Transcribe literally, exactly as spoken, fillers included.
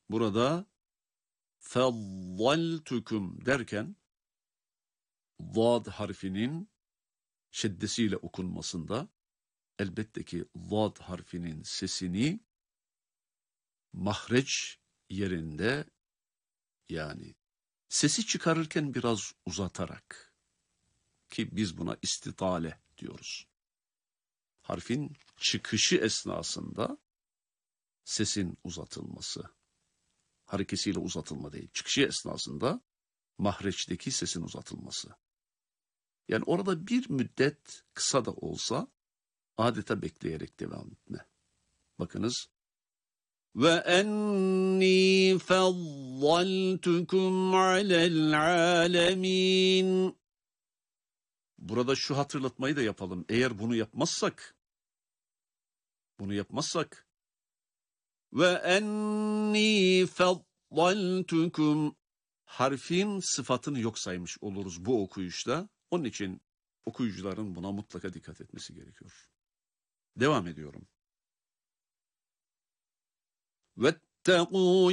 burada fezzaltukum derken zad harfinin şeddesiyle okunmasında elbette ki zad harfinin sesini mahreç yerinde, yani sesi çıkarırken biraz uzatarak, ki biz buna istitale diyoruz. Harfin çıkışı esnasında sesin uzatılması, harekesiyle uzatılma değil, çıkışı esnasında mahreçteki sesin uzatılması. Yani orada bir müddet kısa da olsa adeta bekleyerek devam etme. Bakınız. Ve enni fezzaltukum alel alemin. Burada şu hatırlatmayı da yapalım. Eğer bunu yapmazsak, bunu yapmazsak ve enni fezzaltukum harfin sıfatını yok saymış oluruz bu okuyuşta. Onun için okuyucuların buna mutlaka dikkat etmesi gerekiyor. Devam ediyorum. Vettegû